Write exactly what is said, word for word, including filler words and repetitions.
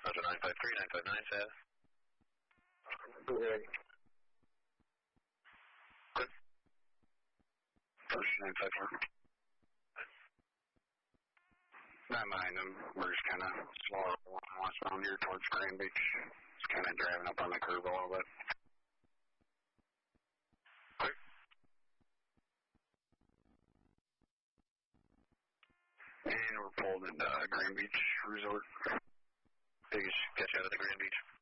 Roger, nine five three, nine five nine, Seth. Okay. Good. First, nine five four. Not mind them. We're just kind of slow westbound here towards Grand Beach. Just kind of driving up on the curve a little bit. Quick. And we're pulled into uh, Grand Beach Resort. Biggest catch out of the Grand Beach.